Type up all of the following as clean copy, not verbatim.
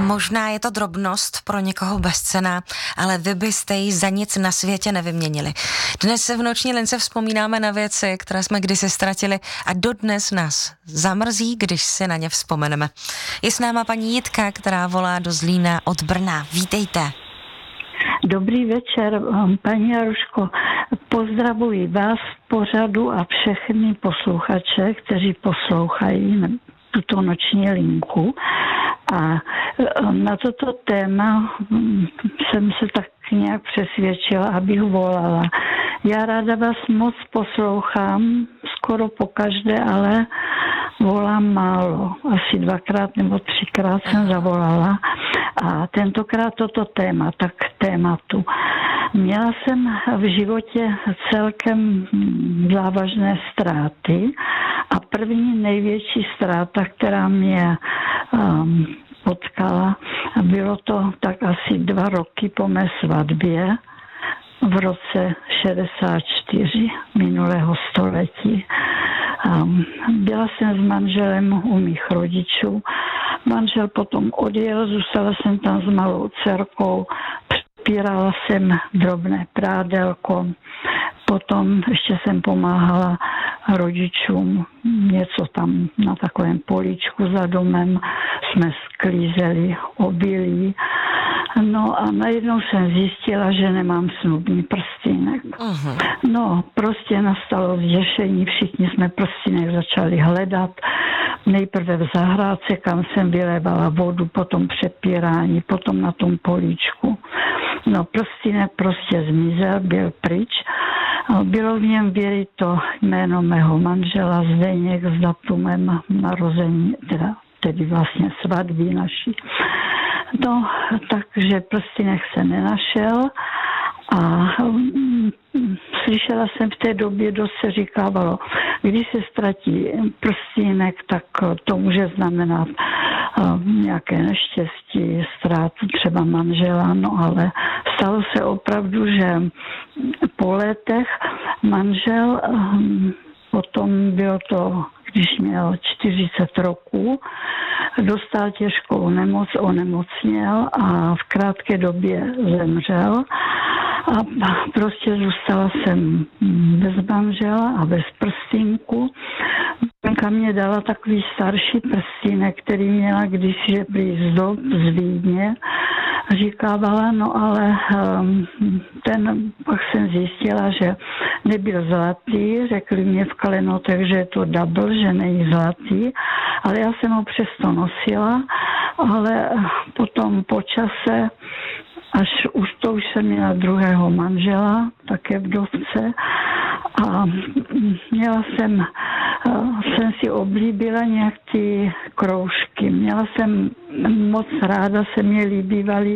Možná je to drobnost pro někoho bezcenná, ale vy byste ji za nic na světě nevyměnili. Dnes v Noční lince vzpomínáme na věci, které jsme kdysi ztratili a dodnes nás zamrzí, když si na ně vzpomeneme. Je s náma paní Jitka, která volá do Zlína od Brna. Vítejte. Dobrý večer, paní Jaruško. Pozdravuji vás v pořadu a všechny posluchače, kteří poslouchají tuto noční linku. A na toto téma jsem se tak nějak přesvědčila, abych volala. Já ráda vás moc poslouchám, skoro pokaždé, ale volám málo. Asi 2krát nebo 3krát jsem zavolala. A tentokrát toto téma, tak tématu. Měla jsem v životě celkem závažné ztráty a první největší ztráta, která mě potkala, bylo to tak asi 2 roky po mé svatbě v roce 64 minulého století. Byla jsem s manželem u mých rodičů. Manžel potom odjel, zůstala jsem tam s malou dcerkou, přepírala jsem drobné prádelko, potom ještě jsem pomáhala rodičům, něco tam na takovém políčku za domem jsme sklízeli obilí. No a najednou jsem zjistila, že nemám snubní prstýnek. No, prostě nastalo zděšení, všichni jsme prstýnek začali hledat. Nejprve v zahrádce, kam jsem vylévala vodu, potom přepírání, potom na tom políčku. No, prstýnek prostě zmizel, byl pryč. Bylo v něm věrito jméno mého manžela Zdeněk s datumem narození, tedy vlastně svatby naší. No, takže prstýnek se nenašel a slyšela jsem v té době, dost se říkávalo, když se ztratí prstýnek, tak to může znamenat nějaké neštěstí, ztrátu třeba manžela, no ale stalo se opravdu, že po letech manžel, potom bylo to, když měl 40 roků, dostal těžkou nemoc, onemocněl a v krátké době zemřel. A prostě zůstala jsem bez manžela a bez prstínku. Mamka mě dala takový starší prstýnek, který měla kdysi prý z Vídně. Říkávala, no ale ten pak jsem zjistila, že nebyl zlatý, řekli mě v klenotech, že je to double, že není zlatý, ale já jsem ho přesto nosila, ale potom po čase, až už jsem měla druhého manžela, také vdovce, a jsem si oblíbila nějak ty kroužky. Měla jsem moc ráda, se mě líbívaly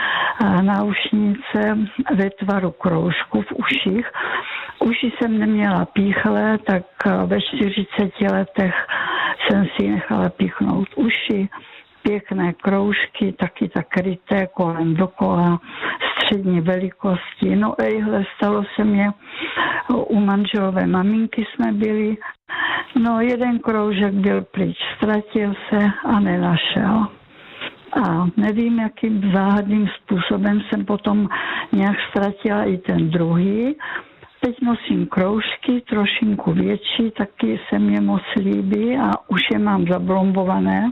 náušnice ve tvaru kroužku v uších. Uši jsem neměla píchlé, tak ve 40 letech jsem si nechala píchnout uši. Pěkné kroužky, taky tak kryté kolem dokola, střední velikosti. No ejhle, stalo se mě, u manželové maminky jsme byli, no jeden kroužek byl pryč, ztratil se a nenašel. A nevím, jakým záhadným způsobem jsem potom nějak ztratila i ten druhý. Teď nosím kroužky, trošinku větší, taky se mě moc líbí a už je mám zablombované,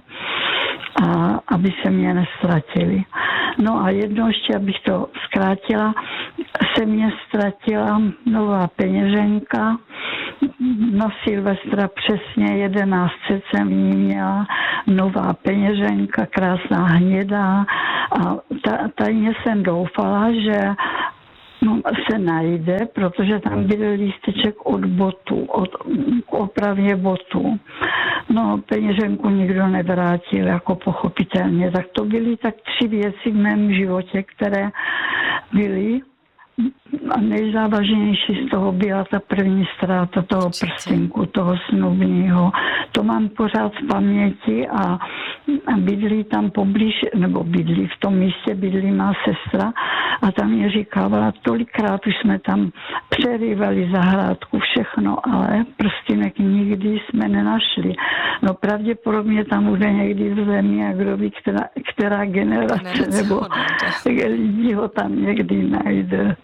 a aby se mě nestratili. No a jedno ještě, abych to zkrátila, se mě ztratila nová peněženka. Na Silvestra přesně 11 jsem v ní měla nová peněženka, krásná hnědá a tajně jsem doufala, že se najde, protože tam byl lísteček od botů, k opravě botů. No, peněženku nikdo nevrátil, jako pochopitelně. Tak to byly tak 3 věci v mém životě, které byly nejzávažnější z toho byla ta první ztráta toho prstinku, toho snubního. To mám pořád v paměti a bydlí tam poblíž, nebo bydlí v tom místě, bydlí má sestra a tam mě říkávala, tolikrát už jsme tam přerývali zahrádku, všechno, ale prstinek nikdy jsme nenašli. No pravděpodobně tam bude někdy v zemi a kdo ví, která generace nebo lidi ho tam někdy najde.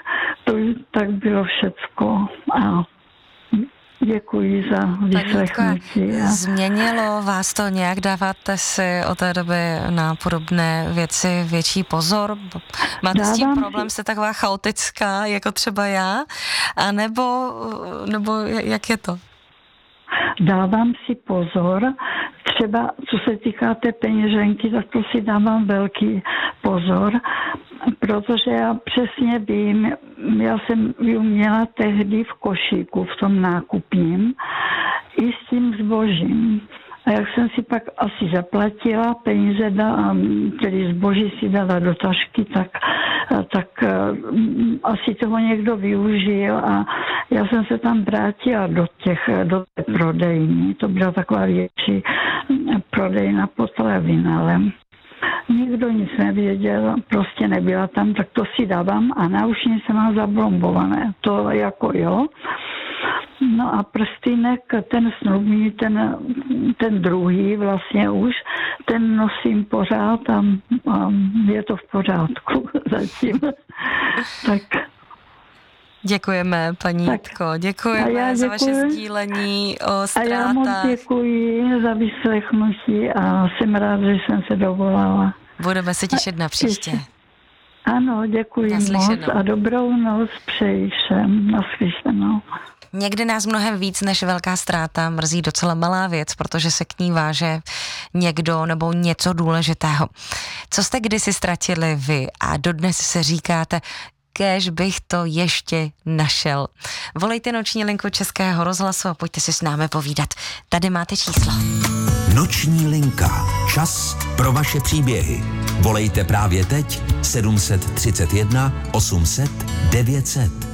Tak bylo všecko a děkuji za vyslechnutí. Změnilo vás to nějak? Dáváte si od té doby na podobné věci větší pozor? Máte s tím problém, jste taková chaotická, jako třeba já? A nebo jak je to? Dávám si pozor, třeba co se týká té peněženky, tak to si dávám velký pozor, protože já přesně vím, já jsem ji měla tehdy v košíku, v tom nákupním, i s tím zbožím. A jak jsem si pak asi zaplatila, peníze tedy zboží si dala do tašky, tak asi toho někdo využil a já jsem se tam vrátila do té prodejny. To byla taková větší prodejna potravin, ale nikdo nic nevěděl, prostě nebyla tam, tak to si dávám a náušnice mám zablombované. To jako jo. No a prstýnek, ten snubní, ten druhý vlastně už, ten nosím pořád a je to v pořádku zatím. Tak. Děkujeme, paní Jitko, děkujeme za vaše sdílení o ztrátách. A já moc děkuji za vyslechnutí a jsem rád, že jsem se dovolala. Budeme se těšit na příště. Ano, děkuji moc a dobrou noc přeji všem. Naslyšenou. Někdy nás mnohem víc než velká ztráta mrzí docela malá věc, protože se k ní váže někdo nebo něco důležitého. Co jste kdysi ztratili vy a dodnes se říkáte, kéž bych to ještě našel. Volejte noční linku Českého rozhlasu a pojďte si s námi povídat. Tady máte číslo. Noční linka. Čas pro vaše příběhy. Volejte právě teď 731 800 900.